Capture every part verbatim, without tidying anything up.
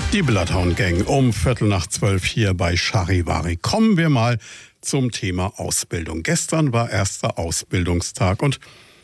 Die Bloodhound Gang um Viertel nach zwölf hier bei Charivari. Kommen wir mal zum Thema Ausbildung. Gestern war erster Ausbildungstag und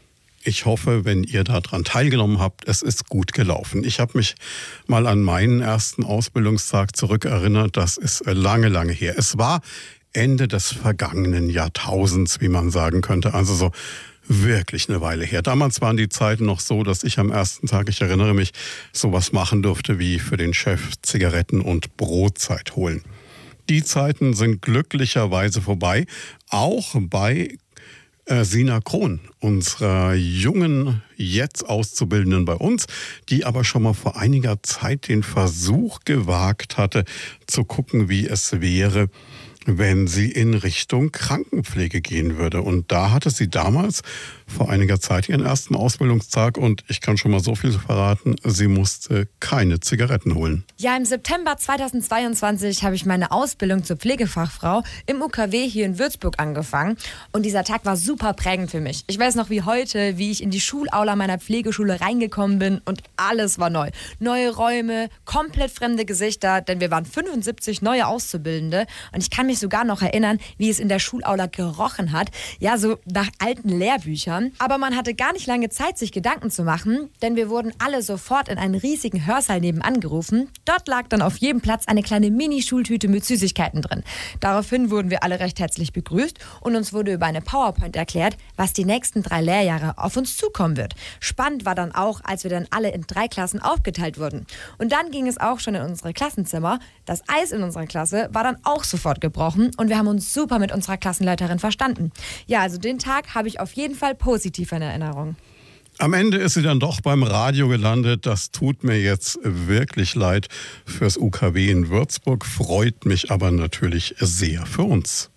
ich hoffe, wenn ihr daran teilgenommen habt, es ist gut gelaufen. Ich habe mich mal an meinen ersten Ausbildungstag zurückerinnert. Das ist lange, lange her. Es war Ende des vergangenen Jahrtausends, wie man sagen könnte. Also so wirklich eine Weile her. Damals waren die Zeiten noch so, dass ich am ersten Tag, ich erinnere mich, sowas machen durfte wie für den Chef Zigaretten und Brotzeit holen. Die Zeiten sind glücklicherweise vorbei, auch bei äh, Sina Krohn, unserer jungen, jetzt Auszubildenden bei uns, die aber schon mal vor einiger Zeit den Versuch gewagt hatte, zu gucken, wie es wäre, wenn sie in Richtung Krankenpflege gehen würde. Und da hatte sie damals vor einiger Zeit ihren ersten Ausbildungstag und ich kann schon mal so viel verraten, sie musste keine Zigaretten holen. Ja, im September zweitausendzweiundzwanzig habe ich meine Ausbildung zur Pflegefachfrau im U K W hier in Würzburg angefangen und dieser Tag war super prägend für mich. Ich weiß noch wie heute, wie ich in die Schulaula meiner Pflegeschule reingekommen bin und alles war neu. Neue Räume, komplett fremde Gesichter, denn wir waren fünfundsiebzig neue Auszubildende und ich kann mich sogar noch erinnern, wie es in der Schulaula gerochen hat. Ja, so nach alten Lehrbüchern. Aber man hatte gar nicht lange Zeit, sich Gedanken zu machen, denn wir wurden alle sofort in einen riesigen Hörsaal nebenan gerufen. Dort lag dann auf jedem Platz eine kleine Mini-Schultüte mit Süßigkeiten drin. Daraufhin wurden wir alle recht herzlich begrüßt und uns wurde über eine PowerPoint erklärt, was die nächsten drei Lehrjahre auf uns zukommen wird. Spannend war dann auch, als wir dann alle in drei Klassen aufgeteilt wurden. Und dann ging es auch schon in unsere Klassenzimmer. Das Eis in unserer Klasse war dann auch sofort gebrochen und wir haben uns super mit unserer Klassenleiterin verstanden. Ja, also den Tag habe ich auf jeden Fall positiv in Erinnerung. Am Ende ist sie dann doch beim Radio gelandet. Das tut mir jetzt wirklich leid fürs U K W in Würzburg, freut mich aber natürlich sehr für uns.